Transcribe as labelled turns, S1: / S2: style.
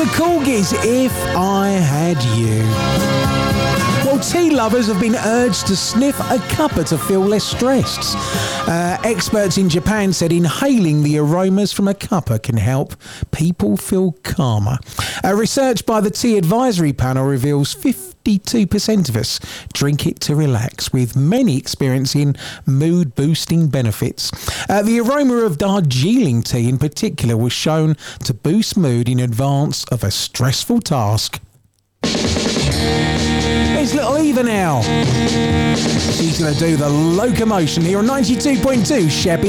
S1: The Corgis, If I Had You. Well, tea lovers have been urged to sniff a cuppa to feel less stressed. Experts in Japan said inhaling the aromas from a cuppa can help people feel calmer. Research by the Tea Advisory Panel reveals 52% of us drink it to relax, with many experiencing mood-boosting benefits. The aroma of Darjeeling tea in particular was shown to boost mood in advance of a stressful task. It's little Eva now. She's going to do the locomotion here on 92.2 Sheppy.